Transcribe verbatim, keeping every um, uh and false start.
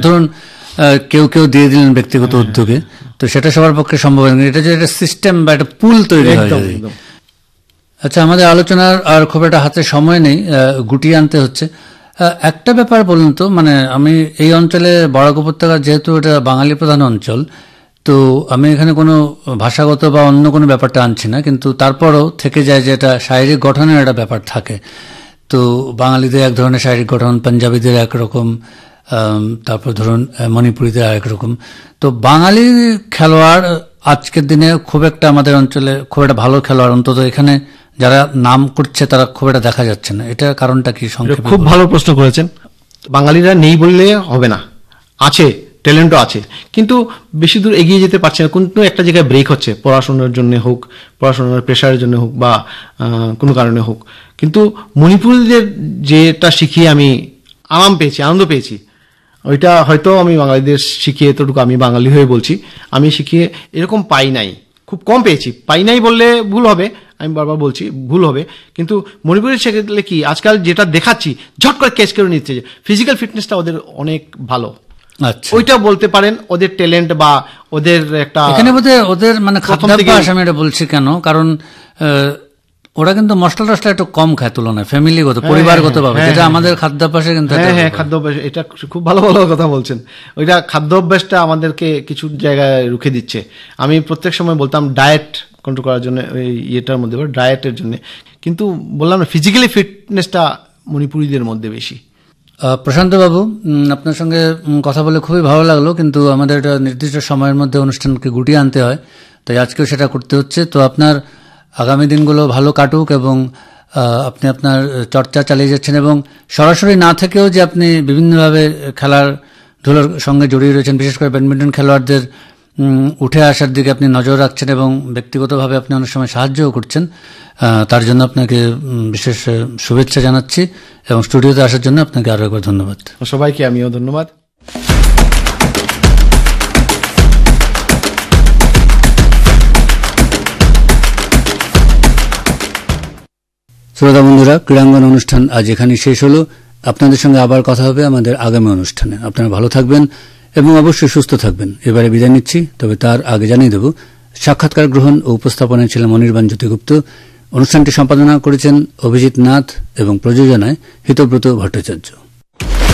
ধরুন কেউ কেউ দিয়ে দিলেন ব্যক্তিগত উদ্যোগে, তো সেটা সবার পক্ষে সম্ভব হয় না। এটা যে একটা সিস্টেম বা একটা পুল তৈরি হয়। আচ্ছা, আমাদের আলোচনার আর খুব একটা হাতে সময় নেই, গুটিয়ে আনতে হচ্ছে। একটা ব্যাপার বলুন তো, মানে আমি এই অঞ্চলে বরাক উপত্যকা যেহেতু এটা বাঙালি প্রধান অঞ্চল, তো আমি এখানে কোনো ভাষাগত বা অন্য কোনো ব্যাপারটা আনছি না, কিন্তু তারপরও থেকে যায় যে এটা শারীরিক গঠনের একটা ব্যাপার থাকে। তো বাঙালিদের এক ধরনের শারীরিক গঠন, পাঞ্জাবিদের একরকম, তারপর ধরুন মণিপুরীদের আরেক রকম। তো বাঙালি খেলোয়াড় আজকের দিনে খুব একটা আমাদের অঞ্চলে খুব একটা ভালো খেলোয়াড়, অন্তত এখানে যারা নাম করছে তারা খুব একটা দেখা যাচ্ছে না। এটার কারণটা কি? সংক্ষেপে। খুব ভালো প্রশ্ন করেছেন। বাঙালিরা নেই বললে হবে না, আছে, ট্যালেন্টও আছে, কিন্তু বেশি দূর এগিয়ে যেতে পারছে না। কোনো একটা জায়গায় ব্রেক হচ্ছে, পড়াশোনার জন্য হোক, পড়াশোনার প্রেশারের জন্য হোক, বা কোনো কারণে হোক। কিন্তু মণিপুরীদের যেটা শিখিয়ে আমি আরাম পেয়েছি, আনন্দ পেয়েছি, ওইটা হয়তো আমি বাঙালিদের শিখিয়ে, এতটুকু আমি বাঙালি হয়ে বলছি, আমি শিখিয়ে এরকম পাই নাই, খুব কম পেয়েছি। পাই নাই বললে ভুল হবে, আমি বারবার বলছি ভুল হবে, কিন্তু মণিপুরের শেখালে কি আজকাল যেটা দেখাচ্ছি ঝট করে ক্যাচ করে নিচ্ছে, ফিজিক্যাল ফিটনেসটা ওদের অনেক ভালো। আচ্ছা, ওইটা বলতে পারেন ওদের ট্যালেন্ট বা ওদের একটা এখানে বোধহয় ওদের মানে খাদ্যাভ্যাস। আমি এটা বলছি কেন, কারণ ওরা কিন্তু মশলা টসলা একটু কম খায় তুলনায় ফ্যামিলিগত, পরিবারগত ভাবে, যেটা আমাদের খাদ্যাভ্যাসে কিন্তু। হ্যাঁ হ্যাঁ, খাদ্যাভ্যাস, এটা খুব ভালো ভালো কথা বলছেন। ওইটা খাদ্যাভ্যাসটা আমাদেরকে কিছু জায়গায় রুখে দিচ্ছে। আমি প্রত্যেক সময় বলতাম ডায়েট কন্ট্রোল করার জন্য, ওই ইয়েটার মধ্যে ডায়েটের জন্য, কিন্তু বললাম না, ফিজিক্যালি ফিটনেসটা মণিপুরীদের মধ্যে বেশি। প্রশান্ত বাবু, আপনার সঙ্গে কথা বলে খুবই ভালো লাগলো, কিন্তু আমাদের একটা নির্দিষ্ট সময়ের মধ্যে অনুষ্ঠানকে গুটিয়ে আনতে হয়, তাই আজকেও সেটা করতে হচ্ছে। তো আপনার আগামী দিনগুলো ভালো কাটুক, এবং আপনি আপনার চর্চা চালিয়ে যাচ্ছেন, এবং সরাসরি না থেকেও যে আপনি বিভিন্নভাবে খেলার ধুলোর সঙ্গে জড়িয়ে রয়েছেন, বিশেষ করে ব্যাডমিন্টন খেলোয়াড়দের উঠে আসার দিকে আপনি নজর রাখছেন, এবং ব্যক্তিগতভাবে আপনি অনেক সময় সাহায্যও করছেন, তার জন্য আপনাকে বিশেষ শুভেচ্ছা জানাচ্ছি, এবং স্টুডিওতে আসার জন্য আপনাকে আরো একবার ধন্যবাদ। সবাইকে আমিও ধন্যবাদ। শ্রোতা বন্ধুরা, ক্রীড়াঙ্গন অনুষ্ঠান আজ এখানেই শেষ হলো। আপনাদের সঙ্গে আবার কথা হবে আমাদের আগামী অনুষ্ঠানে। আপনারা ভালো থাকবেন এবং অবশ্যই সুস্থ থাকবেন। এবারে বিদায় নিচ্ছি, তবে তার আগে জানিয়ে দেব, সাক্ষাৎকার গ্রহণ ও উপস্থাপনায় ছিলেন অনির্বাণ জ্যোতিগুপ্ত। অনুষ্ঠানটি সম্পাদনা করেছেন অভিজিৎ নাথ এবং প্রযোজনায় হিতব্রত ভট্টাচার্য।